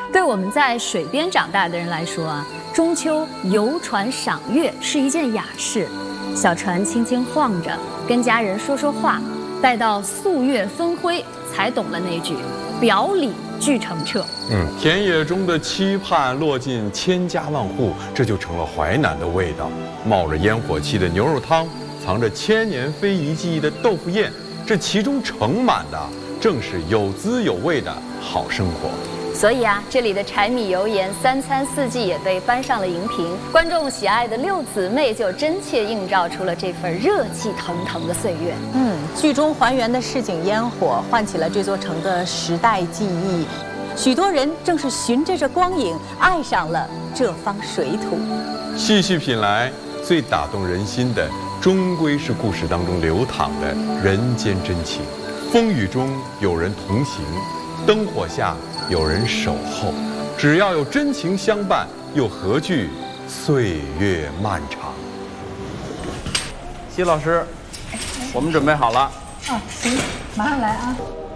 对我们在水边长大的人来说啊，中秋游船赏月是一件雅事。小船轻轻晃着，跟家人说说话，待到素月分辉，才懂了那句“表里俱澄澈”。 田野中的期盼落进千家万户，这就成了淮南的味道。冒着烟火气的牛肉汤，藏着千年非遗技艺的豆腐宴，这其中盛满的正是有滋有味的好生活。 所以啊，这里的柴米油盐三餐四季也被搬上了荧屏，观众喜爱的六姊妹就真切映照出了这份热气腾腾的岁月。 剧中还原的市井烟火，唤起了这座城的时代记忆。许多人正是循着这光影，爱上了这方水土。 细细品来，最打动人心的，终归是故事当中流淌的人间真情。风雨中有人同行，灯火下有人守候。只要有真情相伴，又何惧岁月漫长？ 谢老师，我们准备好了。 行，马上来啊。